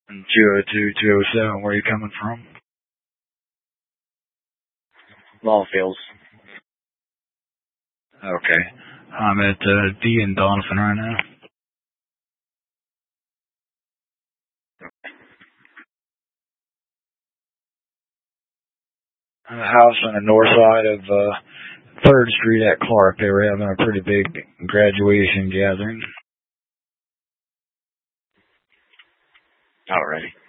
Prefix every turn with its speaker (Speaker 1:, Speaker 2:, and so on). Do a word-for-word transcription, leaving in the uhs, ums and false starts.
Speaker 1: two oh two, two oh seven, where are you coming from?
Speaker 2: Longfields.
Speaker 1: Okay. I'm at uh, D and Donovan right now. A house on the north side of uh, third Street at Clark. They were having a pretty big graduation gathering.
Speaker 2: Alrighty.